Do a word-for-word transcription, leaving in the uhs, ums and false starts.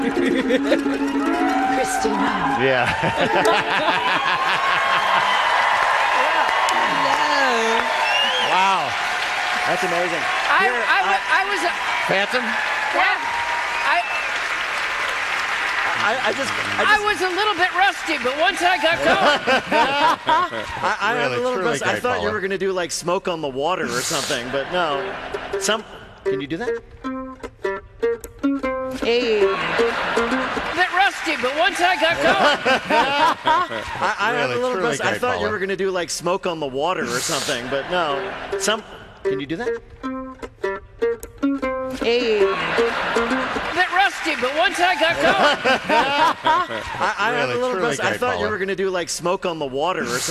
Christina. Yeah. Wow. That's amazing. I, Here, I, wa- I was, a, Phantom? yeah, I, I, I just, I I just, was a little bit rusty, but once I got going, I, I had a Really, little truly bit. I great thought you caller. were going to do like smoke on the water or something, but no. Some, can you do that? Hey. a bit rusty, but once I got going, I, I had a Really, little truly bit. I great thought you caller. were going to do like smoke on the water or something, but no. Some, can you do that? Hey. a bit rusty, but once I got going, I, I had a Really, little truly bit. I great thought you caller. were going to do like smoke on the water or something.